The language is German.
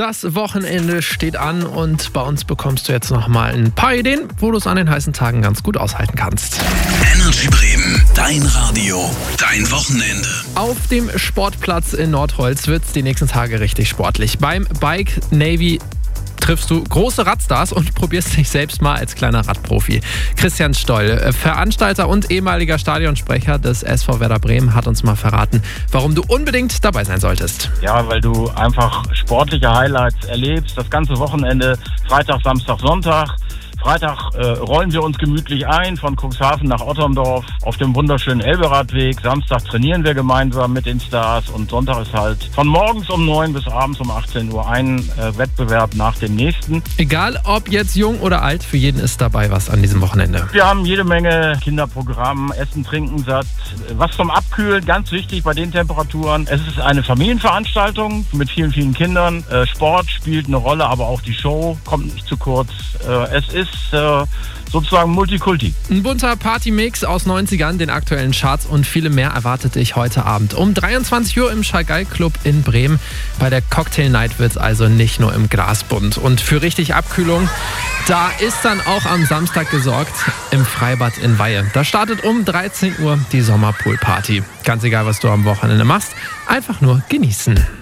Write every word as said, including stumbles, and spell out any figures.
Das Wochenende steht an und bei uns bekommst du jetzt noch mal ein paar Ideen, wo du es an den heißen Tagen ganz gut aushalten kannst. Energy Bremen, dein Radio, dein Wochenende. Auf dem Sportplatz in Nordholz wird es die nächsten Tage richtig sportlich. Beim Bike Navy triffst du große Radstars und probierst dich selbst mal als kleiner Radprofi. Christian Stoll, Veranstalter und ehemaliger Stadionsprecher des S V Werder Bremen, hat uns mal verraten, warum du unbedingt dabei sein solltest. Ja, weil du einfach sportliche Highlights erlebst, das ganze Wochenende, Freitag, Samstag, Sonntag. Freitag äh, rollen wir uns gemütlich ein von Cuxhaven nach Otterndorf auf dem wunderschönen Elberadweg. Samstag trainieren wir gemeinsam mit den Stars und Sonntag ist halt von morgens um neun bis abends um achtzehn Uhr ein äh, Wettbewerb nach dem nächsten. Egal ob jetzt jung oder alt, für jeden ist dabei was an diesem Wochenende. Wir haben jede Menge Kinderprogramm, Essen, Trinken, satt. Was zum Abkühlen, ganz wichtig bei den Temperaturen. Es ist eine Familienveranstaltung mit vielen, vielen Kindern. Äh, Sport spielt eine Rolle, aber auch die Show kommt nicht zu kurz. Äh, es ist Äh, sozusagen Multikulti. Ein bunter Partymix aus neunzigern, den aktuellen Charts und viele mehr erwartet dich heute Abend um dreiundzwanzig Uhr im Chagall Club in Bremen. Bei der Cocktail Night wird es also nicht nur im Glas bunt. Und für richtig Abkühlung, da ist dann auch am Samstag gesorgt im Freibad in Weihe. Da startet um dreizehn Uhr die Sommerpool-Party. Ganz egal, was du am Wochenende machst, einfach nur genießen.